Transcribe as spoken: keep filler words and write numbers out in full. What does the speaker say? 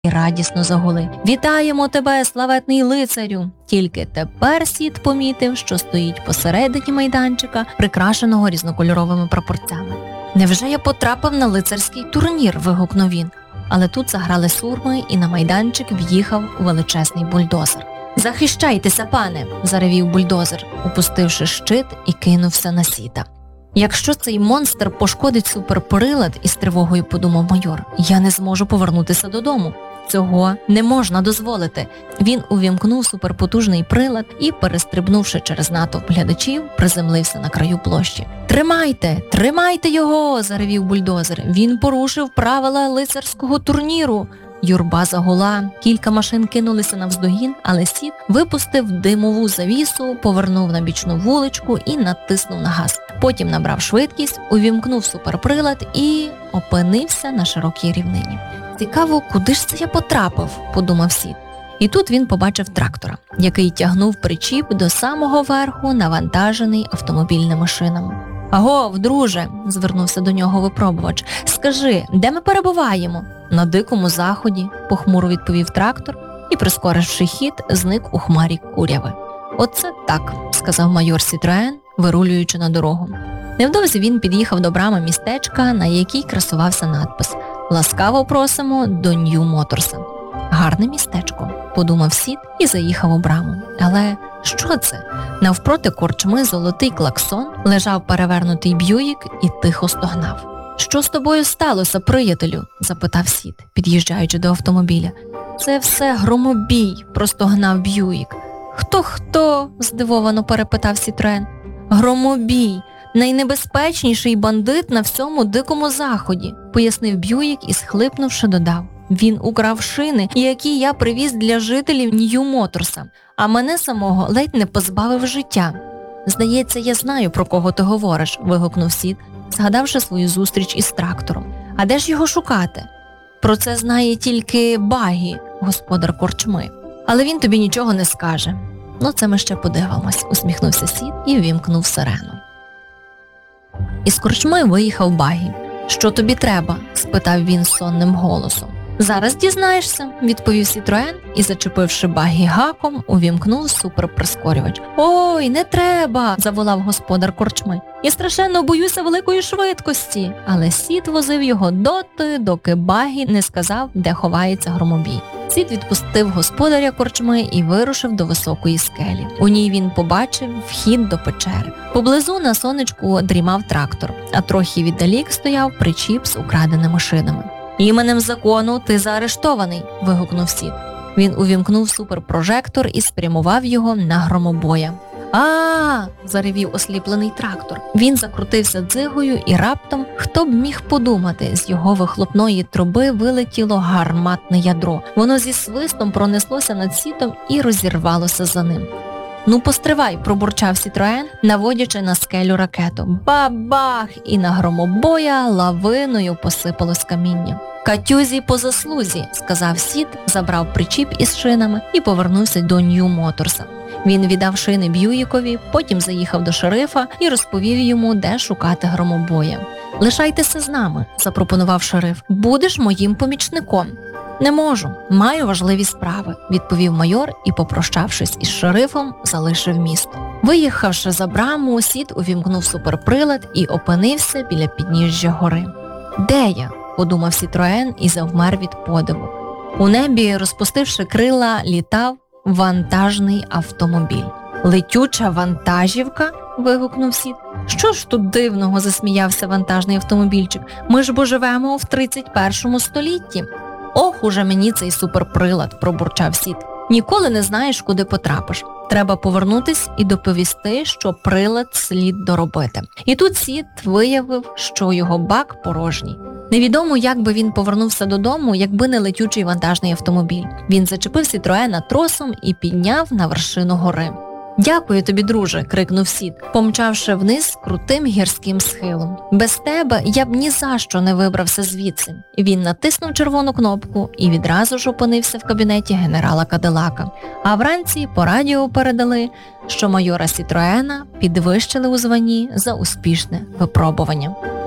і радісно загули. «Вітаємо тебе, славетний лицарю!» Тільки тепер Сід помітив, що стоїть посередині майданчика, прикрашеного різнокольоровими прапорцями. «Невже я потрапив на лицарський турнір?» – вигукнув він. Але тут заграли сурми, і на майданчик в'їхав величезний бульдозер. «Захищайтеся, пане!» – заревів бульдозер, опустивши щит і кинувся на Сіда. «Якщо цей монстр пошкодить суперприлад», – із тривогою подумав майор, – «я не зможу повернутися додому. Цього не можна дозволити». Він увімкнув суперпотужний прилад і, перестрибнувши через натовп глядачів, приземлився на краю площі. «Тримайте! Тримайте його!» – заревів бульдозер. «Він порушив правила лицарського турніру!» Юрба загула, кілька машин кинулися навздогін, але Сід випустив димову завісу, повернув на бічну вуличку і натиснув на газ. Потім набрав швидкість, увімкнув суперприлад і опинився на широкій рівнині. «Цікаво, куди ж це я потрапив?» – подумав Сід. І тут він побачив трактора, який тягнув причіп до самого верху, навантажений автомобільними шинами. «Агов, друже!» – звернувся до нього випробувач. «Скажи, де ми перебуваємо?» «На дикому заході», – похмуро відповів трактор і, прискоривши хід, зник у хмарі куряви. «Оце так», – сказав майор Сітроен, вирулюючи на дорогу. Невдовзі він під'їхав до брами містечка, на якій красувався надпис «Ласкаво просимо до Нью Моторса». «Гарне містечко», – подумав Сід і заїхав у браму. Але що це? Навпроти корчми «Золотий клаксон» лежав перевернутий Б'юїк і тихо стогнав. «Що з тобою сталося, приятелю?» – запитав Сід, під'їжджаючи до автомобіля. «Це все громобій», – простогнав Б'юїк. «Хто-хто?» – здивовано перепитав Сітроен. «Громобій. Найнебезпечніший бандит на всьому дикому заході», – пояснив Б'юїк і, схлипнувши, додав. «Він украв шини, які я привіз для жителів Нью Моторса, а мене самого ледь не позбавив життя». «Здається, я знаю, про кого ти говориш», – вигукнув Сід, згадавши свою зустріч із трактором. «А де ж його шукати?» «Про це знає тільки Багі, господар корчми. Але він тобі нічого не скаже». «Ну, це ми ще подивимось», – усміхнувся Сід і ввімкнув сирену. Із корчми виїхав Багі. «Що тобі треба?» – спитав він сонним голосом. «Зараз дізнаєшся», – відповів Сітроен і, зачепивши Багі гаком, увімкнув суперприскорювач. «Ой, не треба!» – заволав господар корчми. «Я страшенно боюся великої швидкості!» Але Сід возив його доти, доки Багі не сказав, де ховається громобій. Сід відпустив господаря корчми і вирушив до високої скелі. У ній він побачив вхід до печери. Поблизу на сонечку дрімав трактор, а трохи віддалік стояв причіп з украденими шинами. «Іменем закону ти заарештований!» – вигукнув Сід. Він увімкнув суперпрожектор і спрямував його на громобоя. «А-а-а!» – заревів осліплений трактор. Він закрутився дзигою і раптом, хто б міг подумати, з його вихлопної труби вилетіло гарматне ядро. Воно зі свистом пронеслося над Сідом і розірвалося за ним. «Ну, постривай!» – пробурчав Сітроен, наводячи на скелю ракету. Бабах! І на громобоя лавиною посипалось каміння. «Катюзі по заслузі!» – сказав Сід, забрав причіп із шинами і повернувся до Нью Моторса. Він віддав шини Б'юїкові, потім заїхав до шерифа і розповів йому, де шукати громобоя. «Лишайтеся з нами», – запропонував шериф. «Будеш моїм помічником». «Не можу, маю важливі справи», – відповів майор і, попрощавшись із шерифом, залишив місто. Виїхавши за браму, Сід увімкнув суперприлад і опинився біля підніжжя гори. «Де я?» – подумав Сітроен і завмер від подиву. У небі, розпустивши крила, літав вантажний автомобіль. «Летюча вантажівка?» – вигукнув Сід. «Що ж тут дивного?» – засміявся вантажний автомобільчик. «Ми ж бо живемо в тридцять першому столітті». «Ох, уже мені цей суперприлад», – пробурчав Сід. «Ніколи не знаєш, куди потрапиш. Треба повернутись і доповісти, що прилад слід доробити». І тут Сід виявив, що його бак порожній. Невідомо, як би він повернувся додому, якби не летючий вантажний автомобіль. Він зачепив Сітроена тросом і підняв на вершину гори. «Дякую тобі, друже!» – крикнув Сід, помчавши вниз крутим гірським схилом. «Без тебе я б ні за що не вибрався звідси». Він натиснув червону кнопку і відразу ж опинився в кабінеті генерала Кадилака. А вранці по радіо передали, що майора Сітроена підвищили у званні за успішне випробування.